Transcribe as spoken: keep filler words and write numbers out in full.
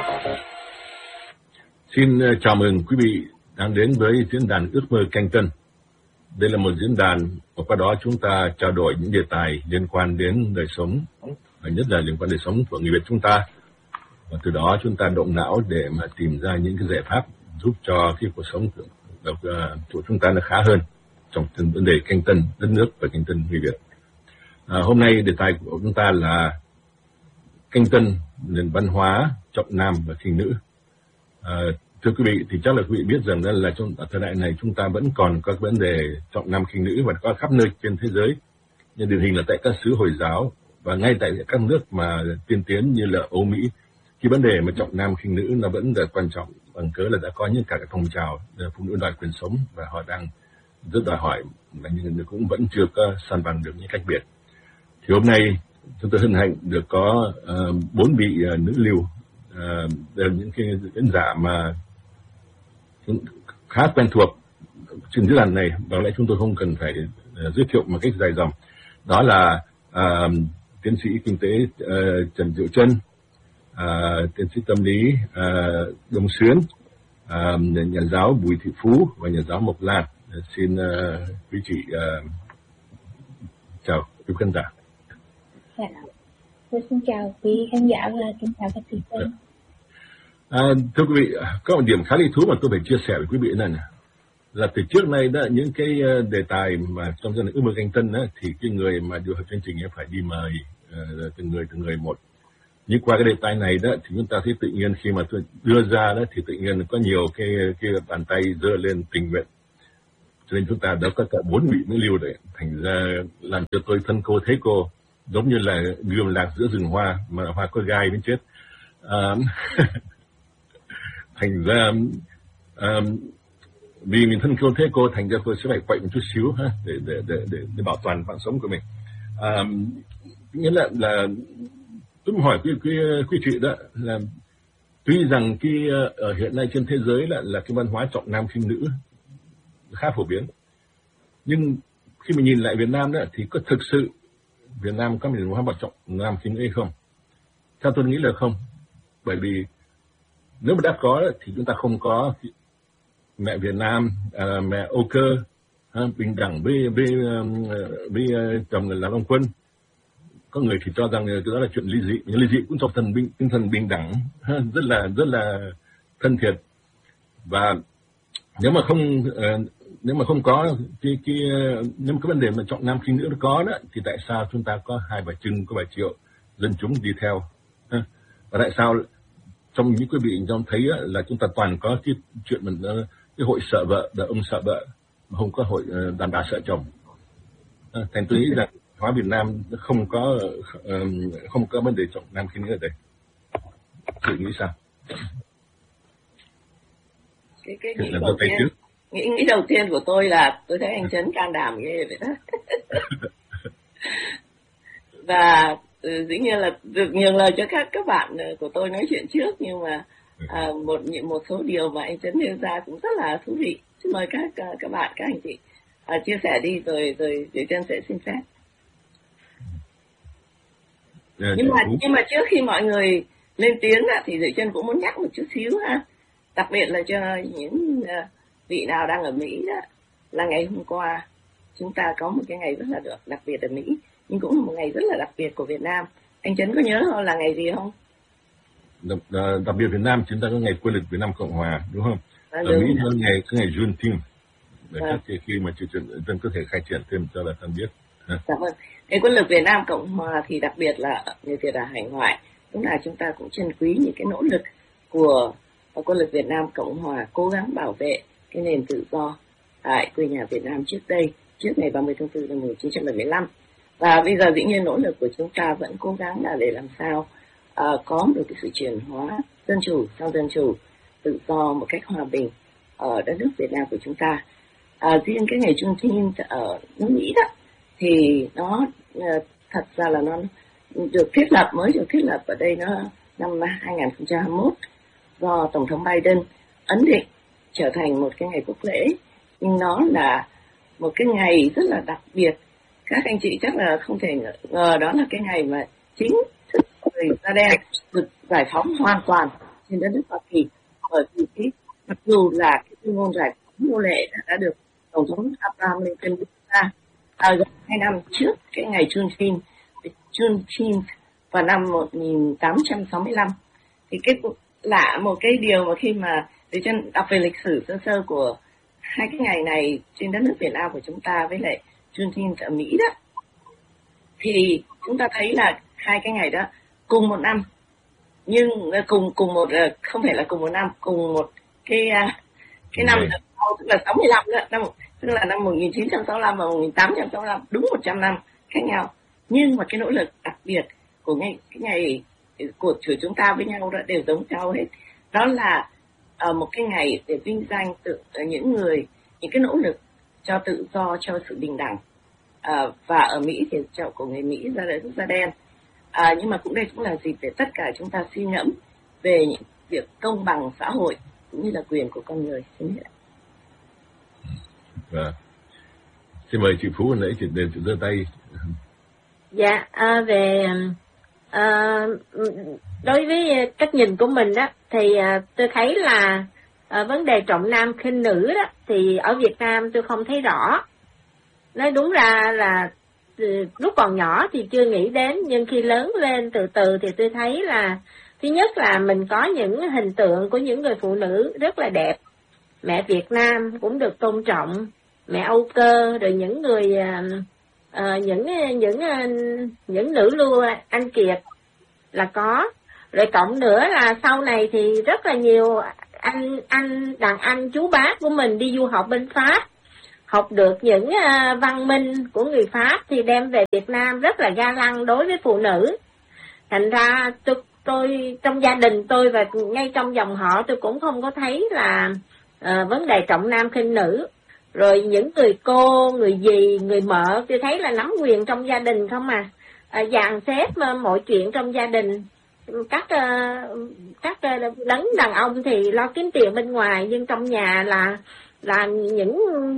Xin chào mừng quý vị đang đến với diễn đàn Ước mơ Canh Tân. Đây là một diễn đàn và qua đó chúng ta trao đổi những đề tài liên quan đến đời sống, và nhất là liên quan đến đời sống của người Việt chúng ta. Và từ đó chúng ta động não để mà tìm ra những cái giải pháp giúp cho cái cuộc sống của, của chúng ta nó khá hơn trong từng vấn đề canh tân đất nước và canh tân người Việt. À, hôm nay đề tài của chúng ta là canh tân nền văn hóa trọng nam và khinh nữ. À, thưa quý vị, thì chắc là quý vị biết rằng là trong thời đại này chúng ta vẫn còn có vấn đề trọng nam khinh nữ và có khắp nơi trên thế giới. Như điển hình là tại các xứ Hồi giáo và ngay tại các nước mà tiên tiến như là Âu Mỹ, cái vấn đề mà trọng nam khinh nữ nó vẫn là quan trọng bằng cớ là đã có những cả các phong trào phụ nữ đòi quyền sống và họ đang rất đòi hỏi và nhưng cũng vẫn chưa có san bằng được những cách biệt. Thì hôm nay chúng tôi hân hạnh được có bốn uh, vị uh, nữ lưu, uh, đều những cái diễn giả mà khá quen thuộc trên diễn đàn này, và lẽ chúng tôi không cần phải uh, giới thiệu một cách dài dòng. Đó là uh, tiến sĩ kinh tế uh, Trần Diệu Trân, uh, tiến sĩ tâm lý uh, Đông Xuyến, uh, nhà giáo Bùi Thị Phú và nhà giáo Mộc Lan. Uh, xin uh, quý chị uh, chào quý khán giả. Dạ. Tôi xin chào quý khán giả và kính chào các thí sinh. À, thưa quý vị, có một điểm khá lý thú mà tôi phải chia sẻ với quý vị này, này là từ trước nay đó, những cái đề tài mà trong dân ước mơ canh tân đó, thì cái người mà điều hành chương trình phải đi mời uh, từng người từng người một. Nhưng qua cái đề tài này đó thì chúng ta thấy tự nhiên khi mà tôi đưa ra đó thì tự nhiên có nhiều cái cái bàn tay giơ lên tình nguyện, cho nên chúng ta đã có cả bốn vị nữ lưu đấy, thành ra làm cho tôi thân cô thấy cô, giống như là gươm lạc giữa rừng hoa mà hoa có gai đến chết. À, thành ra à, vì mình thân cô thấy cô, thành ra tôi sẽ phải quậy một chút xíu ha, để để để để, để bảo toàn mạng sống của mình. À, nghĩa là là tôi muốn hỏi quý quý quý chị đó là tuy rằng cái ở hiện nay trên thế giới là là cái văn hóa trọng nam khinh nữ khá phổ biến, nhưng khi mình nhìn lại Việt Nam đó thì có thực sự Việt Nam có nền văn hóa trọng nam khinh nữ hay không? Theo tôi nghĩ là không, bởi vì nếu mà đã có thì chúng ta không có mẹ Việt Nam, à, mẹ Âu Cơ à, bình đẳng với với với chồng là Long Quân. Có người thì cho rằng đó là chuyện ly dị, nhưng ly dị cũng cho thần bình tinh thần bình đẳng, rất là rất là thân thiện. Và nếu mà không uh, nếu mà không có cái cái nếu mà cái vấn đề mà trọng nam khinh nữ nó có đó, thì tại sao chúng ta có hai bà Trưng, có vài triệu dân chúng đi theo? Và tại sao trong những quý vị trong thấy là chúng ta toàn có cái chuyện mình cái hội sợ vợ, đàn ông sợ vợ, mà không có hội đàn bà sợ chồng? Thành tôi nghĩ là hóa Việt Nam không có không có vấn đề trọng nam khinh nữ ở đây. Chị nghĩ sao? Cái cái nghĩ đầu tiên, nghĩ nghĩ đầu tiên của tôi là tôi thấy anh Trấn can đảm ghê vậy đó. Và dĩ nhiên là được nhường lời cho các các bạn của tôi nói chuyện trước, nhưng mà à, một một số điều mà anh Trấn nêu ra cũng rất là thú vị. Xin mời các các bạn, các anh chị à, chia sẻ đi, rồi rồi Diệu Trân sẽ xin phép. Yeah, nhưng mà nhưng mà trước khi mọi người lên tiếng thì Diệu Trân cũng muốn nhắc một chút xíu ha, đặc biệt là cho những vị nào đang ở Mỹ đó, là ngày hôm qua chúng ta có một cái ngày rất là được đặc biệt ở Mỹ, nhưng cũng là một ngày rất là đặc biệt của Việt Nam. Anh Trấn có nhớ không, là ngày gì không? Đặc, đặc biệt Việt Nam chúng ta có ngày quân lực Việt Nam Cộng Hòa, đúng không? À, ở Mỹ là ngày cái ngày Juneteenth, để à. Trước khi mà chị Trân có thể khai triển thêm cho là thân biết. Dạ vâng. Ngày quân lực Việt Nam Cộng Hòa thì đặc biệt là người Việt ở hải ngoại, lúc nào chúng ta cũng trân quý những cái nỗ lực của quân lực Việt Nam Cộng Hòa cố gắng bảo vệ cái nền tự do tại quê nhà Việt Nam trước đây, trước ngày ba mươi tháng tư năm một nghìn chín trăm bảy mươi lăm. Và bây giờ dĩ nhiên nỗ lực của chúng ta vẫn cố gắng là để làm sao uh, có được cái sự chuyển hóa dân chủ sang dân chủ, tự do một cách hòa bình ở đất nước Việt Nam của chúng ta. Uh, riêng cái ngày Juneteenth ở nước Mỹ đó thì nó uh, thật ra là nó được thiết lập, mới được thiết lập ở đây nó năm hai nghìn không trăm hai mươi mốt do Tổng thống Biden ấn định trở thành một cái ngày quốc lễ, nhưng nó là một cái ngày rất là đặc biệt. Các anh chị chắc là không thể ngờ đó là cái ngày mà chính thức người da đen được giải phóng hoàn toàn trên đất nước Hoa Kỳ, bởi vì cái mặc dù là cái tuyên ngôn giải phóng nô lệ đã, đã được tổng thống Abraham Lincoln đưa ra à, gần hai năm trước cái ngày Juneteenth, Juneteenth vào năm một nghìn tám trăm sáu mươi lăm, thì cái lạ một cái điều mà khi mà để chân đọc về lịch sử sơ sơ của hai cái ngày này trên đất nước Việt Nam của chúng ta với lại Juneteenth ở Mỹ đó, thì chúng ta thấy là hai cái ngày đó cùng một năm, nhưng cùng cùng một không phải là cùng một năm, cùng một cái cái năm okay. tức là sáu mươi lăm đó, năm tức là năm một nghìn chín trăm sáu mươi lăm và một nghìn tám trăm sáu mươi lăm, đúng một trăm năm khác nhau, nhưng mà cái nỗ lực đặc biệt của ngày cái ngày của chúng ta với nhau đó đều giống nhau hết, đó là uh, một cái ngày để vinh danh tự những người những cái nỗ lực cho tự do, cho sự bình đẳng, uh, và ở Mỹ thì chào của người Mỹ ra đời quốc gia đen, uh, nhưng mà cũng đây cũng là dịp để tất cả chúng ta suy ngẫm về những việc công bằng xã hội cũng như là quyền của con người. Xin lỗi. Vâng. Xin mời chị Phú nãy chị đều giơ tay. Dạ, à, về à, đối với cách nhìn của mình đó thì à, tôi thấy là à, vấn đề trọng nam khinh nữ đó thì ở Việt Nam tôi không thấy rõ. Nói đúng ra là lúc còn nhỏ thì chưa nghĩ đến, nhưng khi lớn lên từ từ thì tôi thấy là thứ nhất là mình có những hình tượng của những người phụ nữ rất là đẹp. Mẹ Việt Nam cũng được tôn trọng, mẹ Âu Cơ, rồi những người uh, những những uh, những nữ lưu anh Kiệt là có. Rồi cộng nữa là sau này thì rất là nhiều anh anh đàn anh chú bác của mình đi du học bên Pháp, học được những uh, văn minh của người Pháp thì đem về Việt Nam rất là ga lăng đối với phụ nữ. Thành ra tôi tôi trong gia đình tôi và ngay trong dòng họ tôi cũng không có thấy là uh, vấn đề trọng nam khinh nữ. Rồi những người cô, người dì, người mợ tôi thấy là nắm quyền trong gia đình không à, uh, dàn xếp uh, mọi chuyện trong gia đình. Các uh, các uh, đấng đàn ông thì lo kiếm tiền bên ngoài, nhưng trong nhà là là những